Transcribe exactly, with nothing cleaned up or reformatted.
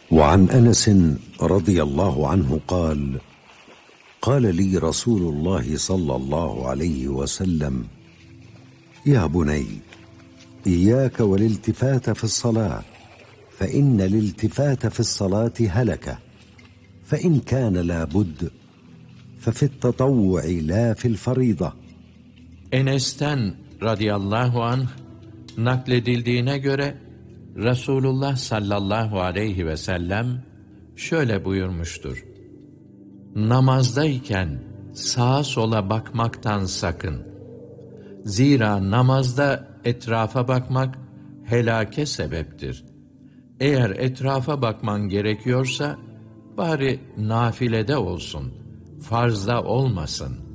وعن أنس رضي الله عنه قال: قال لي رسول الله صلى الله عليه وسلم: يا بني، إياك والالتفات في الصلاة، فإن الالتفات في الصلاة هلكة، فإن كان لا بد ففي التطوع لا في الفريضة. Enes'ten radıyallahu anh nakledildiğine göre Resulullah sallallahu aleyhi ve sellem şöyle buyurmuştur: Namazdayken sağa sola bakmaktan sakın. Zira namazda etrafa bakmak helake sebeptir. Eğer etrafa bakman gerekiyorsa bari nafilede olsun, farzda olmasın.